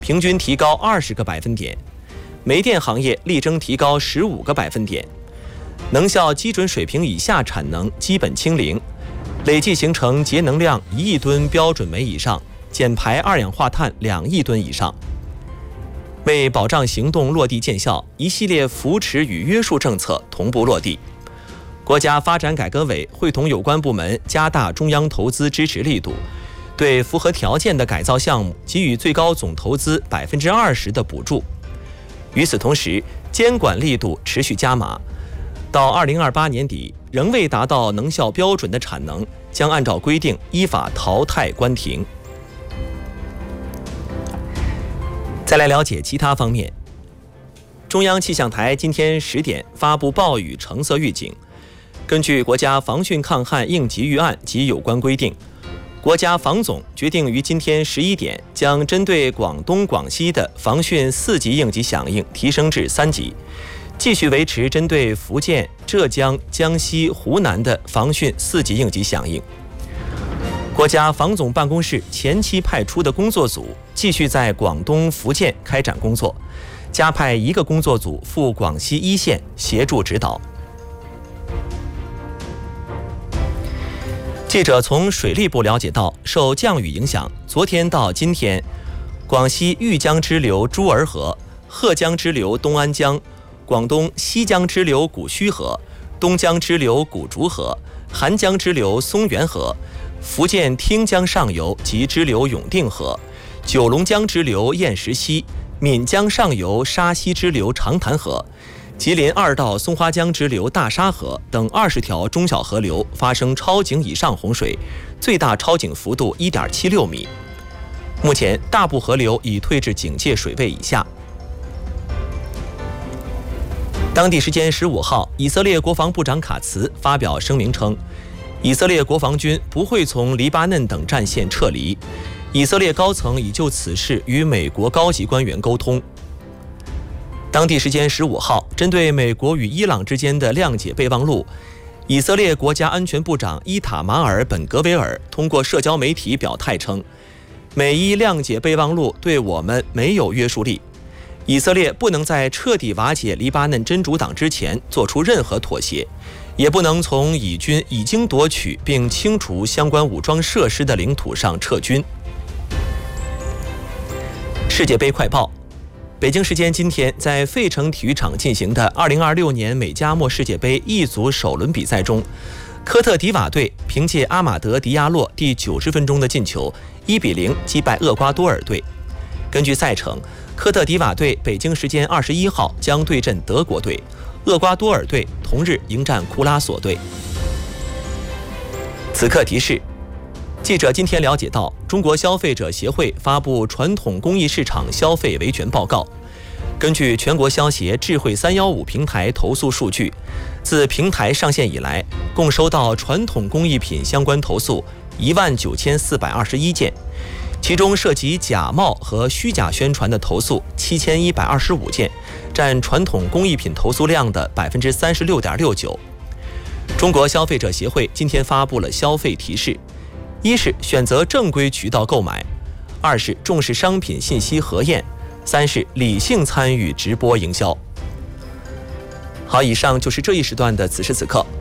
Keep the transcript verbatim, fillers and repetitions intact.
平均提高二十个百分点，煤电行业力争提高十五个百分点。能效基准水平以下产能基本清零，累计形成节能量一亿吨标准煤以上，减排二氧化碳两亿吨以上。为保障行动落地见效，一系列扶持与约束政策同步落地。国家发展改革委会同有关部门加大中央投资支持力度，对符合条件的改造项目给予最高总投资百分之二十的补助。与此同时，监管力度持续加码，到二零二八年底，仍未达到能效标准的产能将按照规定依法淘汰关停。再来了解其他方面。中央气象台今天十点发布暴雨橙色预警。根据国家防汛抗旱应急预案及有关规定，国家防总决定于今天十一点将针对广东、广西的防汛四级应急响应提升至三级，继续维持针对福建、浙江、江西、湖南的防汛四级应急响应。国家防总办公室前期派出的工作组继续在广东、福建开展工作，加派一个工作组赴广西一线协助指导。记者从水利部了解到，受降雨影响，昨天到今天，广西豫江支流珠儿河、鹤江支流东安江、广东西江支流古虚河、东江支流古竹河、韩江支流松原河、福建汀江上游及支流永定河、九龙江支流偃石溪、闽江上游沙溪支流长潭河、吉林二道松花江支流大沙河等二十条中小河流发生超警以上洪水，最大超警幅度 一点七六米。目前大部河流已退至警戒水位以下。当地时间十五号，以色列国防部长卡茨发表声明称，以色列国防军不会从黎巴嫩等战线撤离，以色列高层已就此事与美国高级官员沟通。当地时间十五号，针对美国与伊朗之间的谅解备忘录，以色列国家安全部长伊塔马尔·本格维尔通过社交媒体表态称，美伊谅解备忘录对我们没有约束力，以色列不能在彻底瓦解黎巴嫩真主党之前做出任何妥协，也不能从以军已经夺取并清除相关武装设施的领土上撤军。世界杯快报。北京时间今天，在费城体育场进行的二零二六年美加墨世界杯一组首轮比赛中，科特迪瓦队凭借阿马德·迪亚洛第九十分钟的进球，一比零击败厄瓜多尔队。根据赛程，科特迪瓦队北京时间二十一号将对阵德国队，厄瓜多尔队同日迎战库拉索队。此刻提示。记者今天了解到，中国消费者协会发布传统工艺市场消费维权报告。根据全国消协智慧三一五平台投诉数据，自平台上线以来，共收到传统工艺品相关投诉一万九千四百二十一件，其中涉及假冒和虚假宣传的投诉七千一百二十五件，占传统工艺品投诉量的百分之三十六点六九。中国消费者协会今天发布了消费提示。一是选择正规渠道购买，二是重视商品信息核验，三是理性参与直播营销。好，以上就是这一时段的此时此刻，